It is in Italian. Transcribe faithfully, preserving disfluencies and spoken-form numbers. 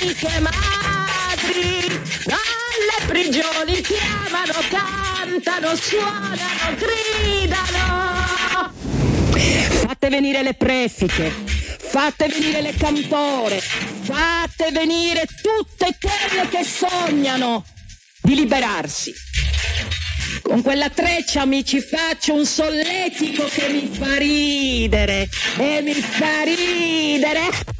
amiche madri, dalle prigioni chiamano, cantano, suonano, gridano. Fate venire le preside, fate venire le cantore, fate venire tutte quelle che sognano di liberarsi. Con quella treccia mi ci faccio un solletico che mi fa ridere, e mi fa ridere.